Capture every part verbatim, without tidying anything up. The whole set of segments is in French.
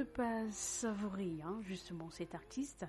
pas savourer hein, justement cet artiste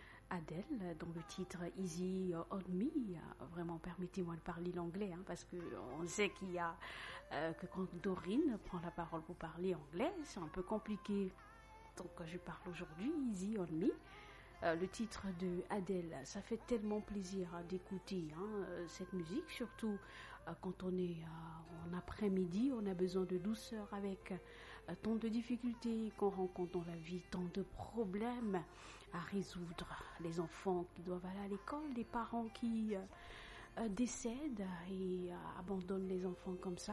Adele dont le titre Easy on Me. Vraiment, permettez-moi de parler l'anglais hein, parce que on sait qu'il y a euh, que quand Dorine prend la parole pour parler anglais, c'est un peu compliqué. Donc je parle aujourd'hui Easy on Me. Euh, le titre de Adele, ça fait tellement plaisir hein, d'écouter hein, cette musique, surtout euh, quand on est euh, en après-midi, on a besoin de douceur avec euh, tant de difficultés qu'on rencontre dans la vie, tant de problèmes à résoudre. Les enfants qui doivent aller à l'école, les parents qui euh, euh, décèdent et euh, abandonnent les enfants comme ça,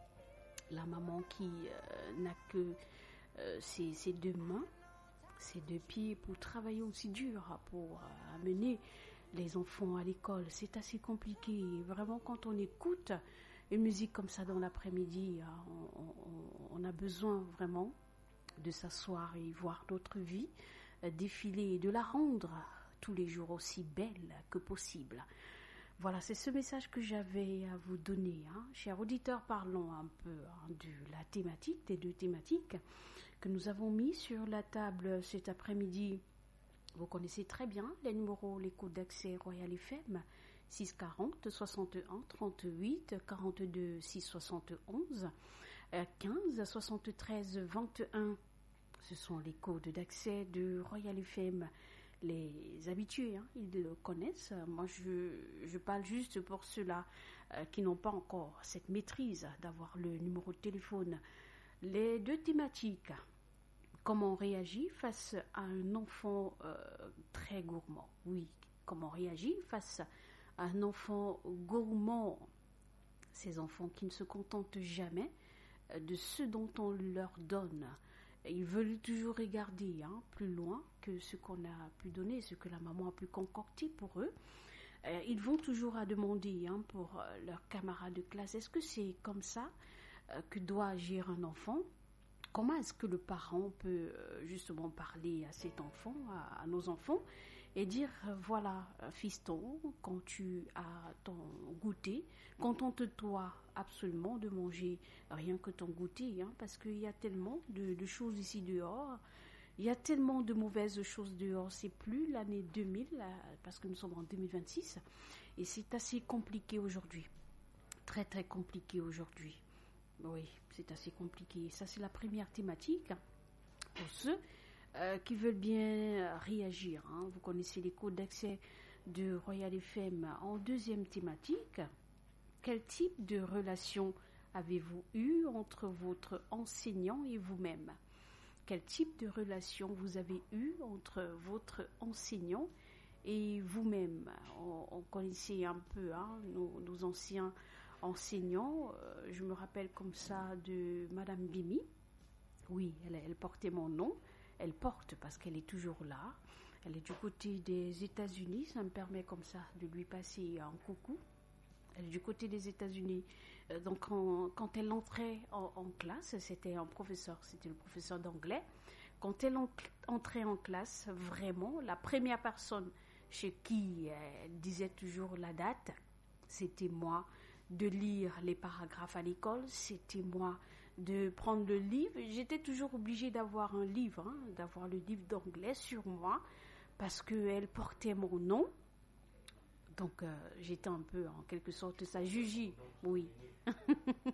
la maman qui euh, n'a que euh, ses, ses deux mains, ses deux pieds pour travailler aussi dur pour euh, amener les enfants à l'école. C'est assez compliqué. Vraiment, quand on écoute une musique comme ça dans l'après-midi, on, on, on a besoin vraiment de s'asseoir et voir notre vie euh, défiler et de la rendre tous les jours aussi belle que possible. Voilà, c'est ce message que j'avais à vous donner. Hein. Chers auditeurs, parlons un peu hein, de la thématique, des deux thématiques que nous avons mis sur la table cet après-midi. Vous connaissez très bien les numéros, les codes d'accès Royal F M, six quarante, soixante et un, trente-huit, quarante-deux, six soixante et onze, quinze, soixante-treize, vingt et un. Ce sont les codes d'accès de Royal F M. Les habitués, hein, ils le connaissent. Moi, je, je parle juste pour ceux-là euh, qui n'ont pas encore cette maîtrise d'avoir le numéro de téléphone. Les deux thématiques. Comment on réagit face à un enfant euh, très gourmand? Oui, comment on réagit face à un enfant gourmand? Ces enfants qui ne se contentent jamais de ce dont on leur donne. Ils veulent toujours regarder hein, plus loin que ce qu'on a pu donner, ce que la maman a pu concocter pour eux. Euh, ils vont toujours à demander hein, pour euh, leurs camarades de classe, est-ce que c'est comme ça euh, que doit agir un enfant? Comment est-ce que le parent peut euh, justement parler à cet enfant, à, à nos enfants, et dire, euh, voilà, fiston, quand tu as ton goûter, contente-toi absolument de manger rien que ton goûter, hein, parce qu'il y a tellement de, de choses ici dehors, il y a tellement de mauvaises choses dehors, c'est plus l'année deux mille, là, parce que nous sommes en deux mille vingt-six, et c'est assez compliqué aujourd'hui, très très compliqué aujourd'hui. Oui, c'est assez compliqué. Ça, c'est la première thématique pour ceux euh, qui veulent bien réagir. Hein. Vous connaissez les codes d'accès de Royal F M. En deuxième thématique, quel type de relation avez-vous eu entre votre enseignant et vous-même? Quel type de relation vous avez eu entre votre enseignant et vous-même? On, on connaissait un peu hein, nos, nos anciens enseignants. Euh, je me rappelle comme ça de Madame Bimi. Oui, elle, elle portait mon nom. Elle porte parce qu'elle est toujours là. Elle est du côté des États-Unis. Ça me permet comme ça de lui passer un coucou. Elle est du côté des États-Unis. Euh, donc, quand, quand elle entrait en, en classe, c'était un professeur, c'était le professeur d'anglais. Quand elle en, entrait en classe, vraiment, la première personne chez qui elle disait toujours la date, c'était moi. De lire les paragraphes à l'école, c'était moi. De prendre le livre, j'étais toujours obligée d'avoir un livre, hein, d'avoir le livre d'anglais sur moi, parce qu'elle portait mon nom. Donc, euh, j'étais un peu, en quelque sorte, sa jugie, oui.